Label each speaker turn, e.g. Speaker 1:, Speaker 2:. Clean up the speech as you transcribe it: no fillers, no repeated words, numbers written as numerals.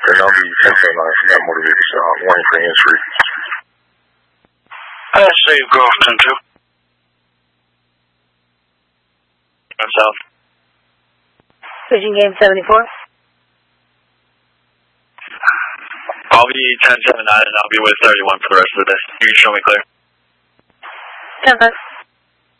Speaker 1: And I'll be 10-9 from that motivated sound. Warning for hands-free.
Speaker 2: Save Golf 10-2. South.
Speaker 3: Vision game 74.
Speaker 2: I'll be 10-7-9 and I'll be with 31 for the rest of the day. You can show me clear.
Speaker 3: 10-5.